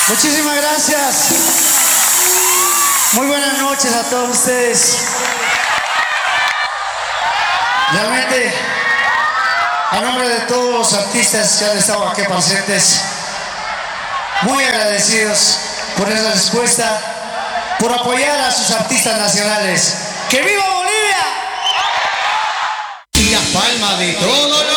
Muchísimas gracias. Muy buenas noches a todos ustedes. Realmente, a nombre de todos los artistas que han estado aquí presentes, muy agradecidos por esa respuesta, por apoyar a sus artistas nacionales. ¡Que viva Bolivia! Y a palma de todo